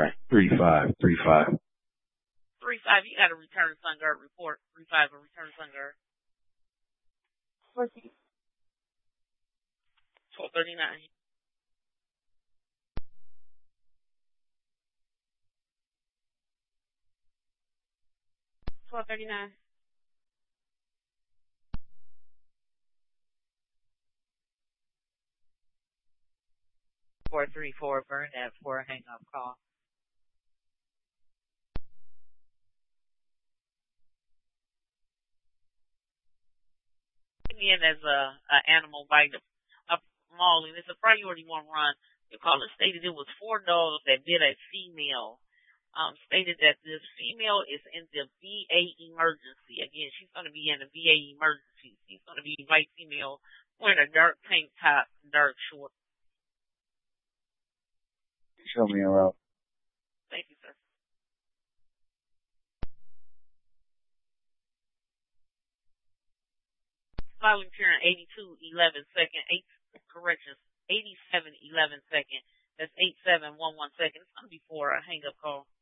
35. 3-5, you got a return Sun Guard report. 3-5, a return Sun Guard. 1239. 1239. 434, Burnett for a hang-up call. In as a animal bite a mauling. It's a priority 1 run. The caller stated it was 4 dogs that bit a female. Stated that this female is in the VA emergency. Again, she's going to be in the VA emergency. She's going to be white female wearing a dark tank top, dark short. Show me a route. Thank you, sir. Volunteering 82-11 second, 87-11 second. That's 8711 second. It's going to be for a hang-up call.